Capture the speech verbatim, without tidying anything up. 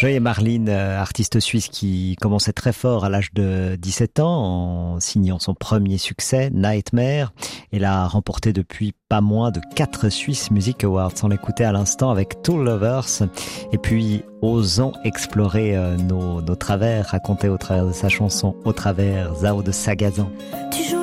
Joey Marlin, artiste suisse qui commençait très fort à l'âge de dix-sept ans en signant son premier succès, Nightmare. Elle a remporté depuis pas moins de quatre Swiss Music Awards. On l'écoutait à l'instant avec Tool Lovers. Et puis, osons explorer nos, nos travers, raconter au travers de sa chanson Au travers, Zao de Sagazan. Tu joues